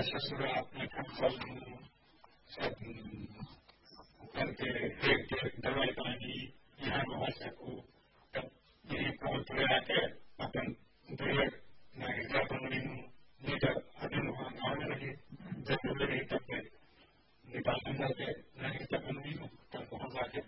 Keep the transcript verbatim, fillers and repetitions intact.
ससुर आपने कंसल सब करके एक दवाई पानी यहाँ वहाँ सबको तब यही पहुँच गया के अपन देर नहीं बनने नहीं तो अभी वहाँ गाँव में लगे जब बोले नहीं तब निकालने लगे नहीं तो बनने तब वहाँ जाके